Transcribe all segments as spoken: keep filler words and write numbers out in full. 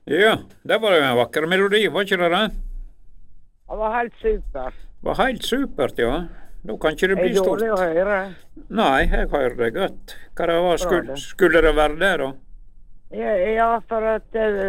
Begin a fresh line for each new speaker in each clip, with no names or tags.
Ja, det var jo en vakker melodi, var ikke det det?
Det var helt super.
Det var helt supert, ja. Nå kan ikke det
Er
bli
det
stort.
dårlig å høre?
Nei, jeg hører det godt. Hva det var,
Bra,
skulle,
det.
skulle det være det, da?
Ja, ja for at eh,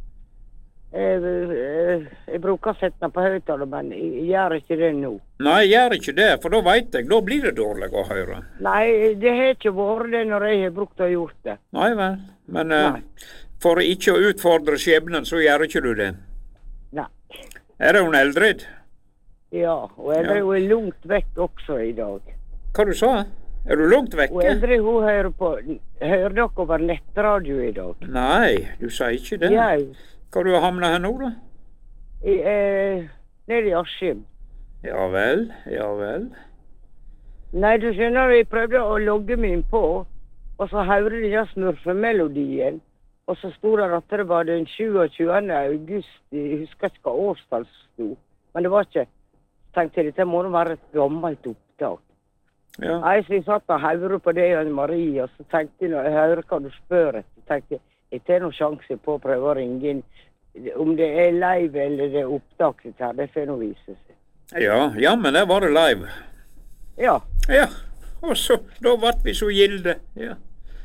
eh, eh, jeg bruker å sette den på høyttaler, men jeg gjør ikke det nå.
Nei, jeg gjør ikke det, for da veit jeg, da blir det dårlig å høre.
Nei, det har ikke vært det når jeg har brukt å gjort det.
Nei vel, men eh,
Nei.
for ikke å utfordre skjebnen, så gjør ikke du det.
Nei.
Er det hun Eldrid?
Ja, og Eldre
Ja.
hun er langt vekk også i dag.
Hva du sa? Er du langt
Og
vekke?
Eldre hun hører på, hører dere over nettradio i dag?
Nei, du sier ikke det.
Jeg,
Hva du har havnet her nå, da?
jeg er nede i Askim.
Ja vel, ja vel.
Nei, du skjønner, jeg prøvde å logge meg inn på, og så hørte jeg den smurfemelodien, og så sto det at det var den tjueåttende august, jeg husker ikke hva årstall sto, men det var ikke. Tenkte jeg, dette må det være et gammelt opptak.
Ja.
Nei, så jeg satt og hørte på det Anne Marie, og så tenkte jeg, når jeg hører hva du spør etter, tenkte jeg, jeg tar noen sjanse på å prøve å ringe inn. Om det er live eller det er opptaket her, det får nå vise seg.
Ja, jammen det var det live.
Ja,
Ja, og så, da ble vi så gilde. Ja.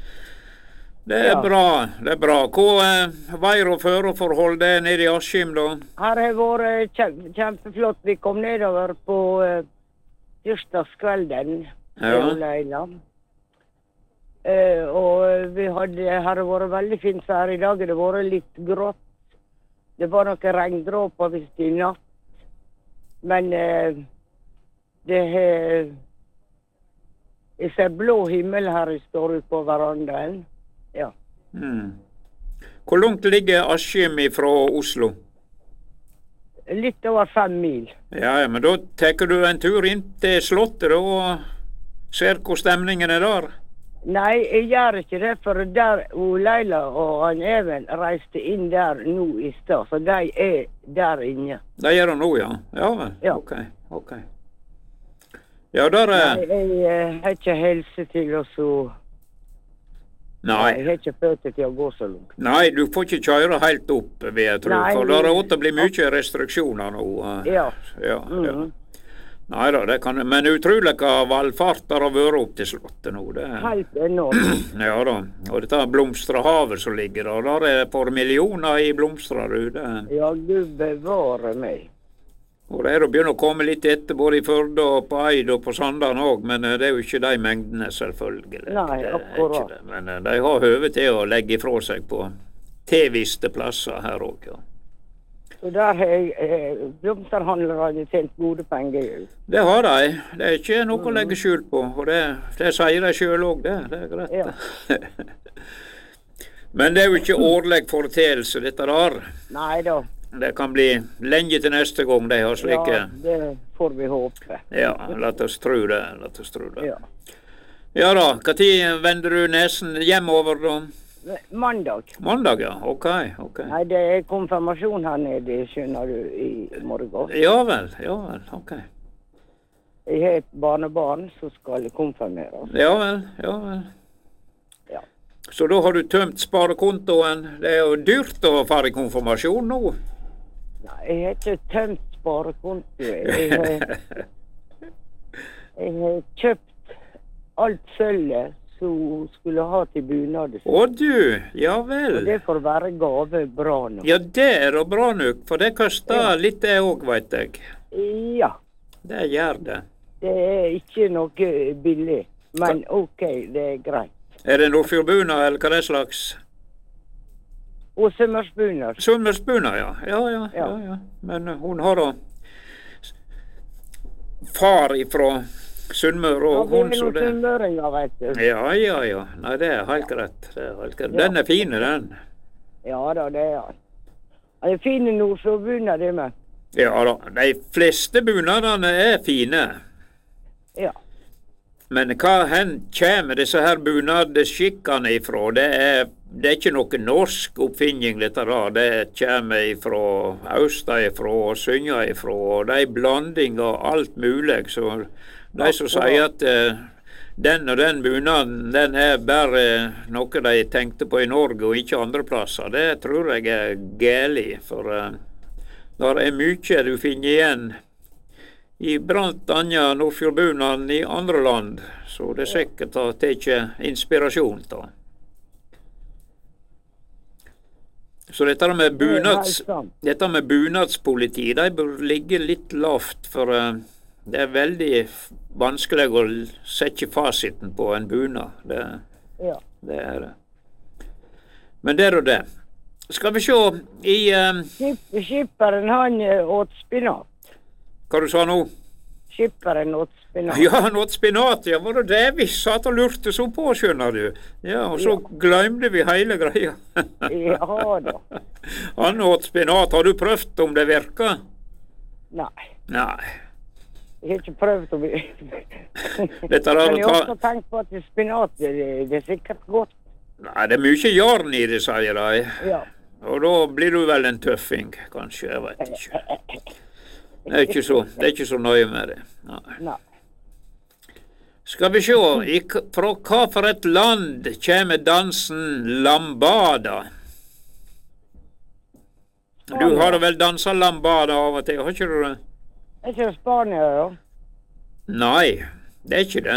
Det er
Ja.
bra, det er bra. Hva eh, veier og føreforhold det er nede i Askim, da?
her har vært kjem, kjempeflott. Vi kom nedover på uh, tirsdagskvelden.
Ja.
til Leila. Eh, og vi hadde, her har vært veldig fint vær i dag. Det har vært litt grått. Det var noen regndråper visst i natt. Men eh, det har Jeg ser blå himmel her jeg står ute på verandaen. Ja.
Mm. Hvor langt ligger Askim fra Oslo?
Litt over fem mil.
Ja, ja, men da tar du en tur inn til Slottet da, og ser hvor stemningen er der.
Nei, jeg gjør ikke det, for der og Leila og han Even reiste inn der nå i stad, så de er der inne.
Det gjør du nå, ja? Ja vel,
Ja.
ok, ok. Ja, der er...
Nei, jeg eh, har ikke helse til å så... Jeg
Nei,
har ikke føtter til å gå så langt.
nei, du får ikke kjøre helt opp, vil jeg tro,
Nei,
for der er
vi-
åtte bli mye restriksjoner nå. eh.
Ja.
Ja, ja.
Mhm.
Nei da, det kan... Men utrolig hva valfarter har vært opp til Slottet nå, det...
Helt enormt.
Ja da, og dette blomsterhavet som ligger der, der er for millioner i blomstrer, du, det...
Ja, Gud bevare meg.
Og det er å begynne å komme litt etter, både i Førde og på Eid og på Sandane òg, men eh, det er jo ikke de mengdene, selvfølgelig.
Nei,
Det er
akkurat.
ikke det. Men eh, de har høve til å legge ifra seg på tilviste plasser her òg, ja.
Så der har jeg eh, blomsterhandlerne tjent gode penger.
Det har de. Det er ikke noe å legge skjul på, og det, det sier de sjøl òg, det. Det er greit.
Ja.
Men det er jo ikke årlig foreteelse, dette der.
Nei da.
Det kan bli lenge til neste gang de har slike.
Ja, det får vi håpe.
Ja, la oss tro det. La oss tro det.
Ja.
Ja da, når vender du nesen hjemover da?
Mandag.
Mandag, ja. Ok, ok.
Nei, det er konfirmasjon her nede, skjønner du, i morgen.
Ja vel, ja vel, ok.
Jeg har et barnebarn som skal konfirmeres.
Ja vel, ja vel.
Ja.
Så da har du tømt sparekontoen. Det er jo dyrt å fare i konfirmasjon nå.
Nei, jeg har ikke tømt sparekonto. Jeg har, jeg har kjøpt alt sølvet som skulle ha til bunaden.
Å du, ja
Og
vel.
det får være gave bra nå.
Ja, det er da bra nok, for det koster
Ja.
litt det òg, veit jeg.
Ja,
Det gjør det.
det er ikke noe billig, men ok, det er greit.
Er det Nordfjordbunad, eller hva det er slags?
Og sømmersbunad.
Sunnmørsbunad, ja. Ja, ja, ja,
Ja.
ja. Men uh, hun har da far ifra Sunnmøre,
Ja,
og
vi
hun
er
så
noen
det.
sunnmøringer, vet du.
Ja, ja, ja. Nei, det er helt greit. Det er helt greit. Den er fin, den.
Ja da, det er han. Han er fin i Nordfjordbunad, det med.
Ja da. De fleste bunadene er fine.
Ja.
Men hva hen kommer disse her bunadskikkene ifra? Det er, det er ikke noe norsk oppfinning, dette da. Det kommer ifra østenifra og søndenifra, og det er blanding av alt mulig. Så de som sier at eh, den og den bunaden, den er bare noe de tenkte på i Norge og ikke andre plasser. Det tror jeg er gærlig, for uh, det er mye du finner igjen i blant annet Nordfjordbunaden i andre land, så det er sikkert å ta inspirasjon da. Så dette med, bunads, dette med bunadspoliti, de bør ligge litt lavt, for uh, det er veldig vanskelig å sette fasiten på en bunad. Det,
ja.
det er det. Men det er jo det. Skal vi se i... Uh,
Skipperen, han åt spinat.
Hva du sa nå?
Skipperen åt spinat.
Ja, han åt spinat, ja. Var det det vi satt og lurte så på, skjønner du? Ja, og så ja. Glemte vi hele greia.
Ja da.
Han åt spinat. Har du prøvd om det virker?
Nei.
Nei.
Jeg har ikke prøvd å bli...
Dette er
Men jeg har
ta...
også tenkt på at spinat, det, det er sikkert godt.
Nei, det er mye jarn i det, sier de.
Ja.
Og da blir du vel en tøffing, kanskje. Jeg vet ikke. Det er ikke så, det er ikke så nøye med det. Nei.
Nei.
Skal vi se, i, fra hva for et land kommer dansen lambada? Du har vel danset lambada av og til, har ikke du det?
Er ikke det Spania, da?
Nei, det er ikke det.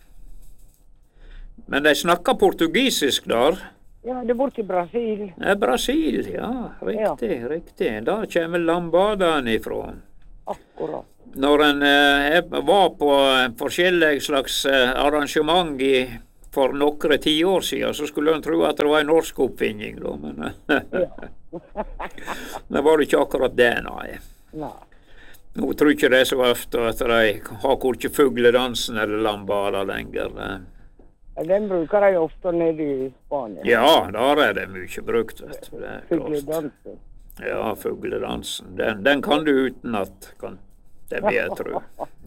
Men de snakker portugisisk der.
Ja, det er borte i Brasil.
Det er Brasil, ja. Riktig, ja. riktig. Da kommer lambadaen ifra.
Akkurat.
Når en eh, var på forskjellige slags eh, arrangement i, for noen tiår siden, så skulle en tro at det var en norsk oppfinning, da, men
ja.
det var ikke akkurat det, nei.
Nei.
Nå tror jeg ikke det er så ofte at de har ikke fugledansen eller lambada lenger.
Den bruker de ofte nede i Spania.
Ja, der er det mye brukt, vet du.
Fugledansen.
Ja, fugledansen. Den, den kan du utenat, kan det vil jeg tro.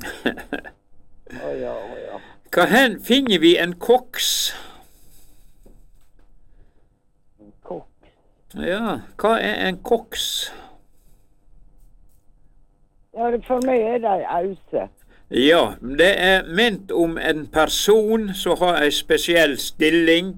Å ja, å ja.
Hva hen finner vi en koks?
En koks?
Ja, hva er en koks?
Ja, for meg er det en ause.
Ja, det er ment om en person som har en spesiell stilling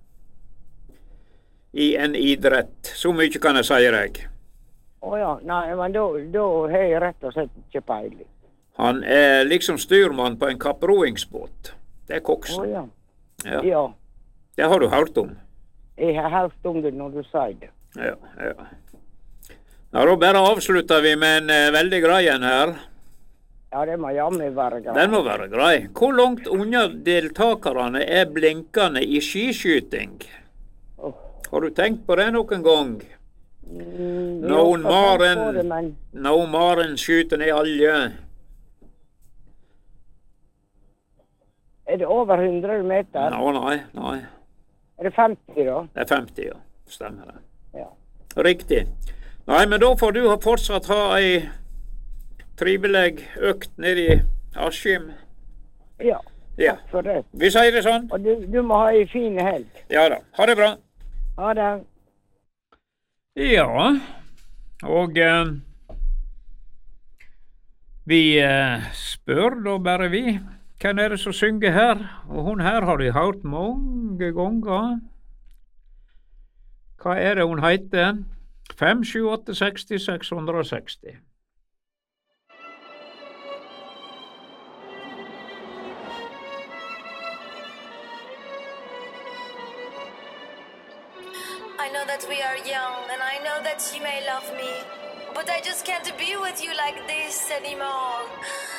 i en idrett. Så mye kan jeg si deg.
Å ja, nei, men da, da har jeg rett og slett ikke peiling.
Han er liksom styrmann på en kapproingsbåt. Det er koksen.
Å ja.
Ja.
Ja.
Det har du hørt om.
Jeg har hørt om det når du sier det.
Ja, ja. Ja, da bare avslutter vi med en uh, veldig grei en her.
Ja, det må jammen være grei.
Den må være grei. Hvor langt unna deltakerne er blinkende i skiskyting?
Oh.
Har du tenkt på det noen gang?
Mm,
Noen maren,
det, men...
noen maren skyter ned alje.
Er det over hundre meter?
Nå, nei, nei.
Er det femti da?
Det er femti, ja. Stemmer det.
Ja.
Riktig. Nei, men da får du fortsatt ha ei trivelig økt nede i Askim.
Ja,
Ja.
takk for det.
Vi sier det sånn.
Og du, du må ha en fin helg.
Ja da. Ha det bra.
Ha det.
Ja, og eh, vi eh, spør da bare vi. Hvem er det som synger her? Og hun her har de hørt mange ganger. Hva er det hun heter? fem sju åtte seks seks seks.
I know that we are young, and I know that you may love me, but I just can't be with you like this anymore.